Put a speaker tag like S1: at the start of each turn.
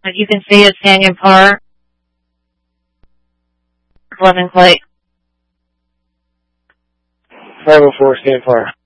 S1: As you can see, it's Canyon Park, 11 plate.
S2: 504, stand fire.